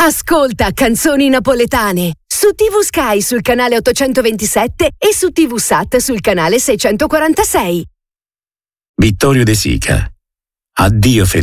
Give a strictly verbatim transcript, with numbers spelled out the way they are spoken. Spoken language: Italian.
Ascolta Canzoni Napoletane su T V Sky sul canale ottocentoventisette e su T V Sat sul canale seicentoquarantasei. Vittorio De Sica. Addio felice.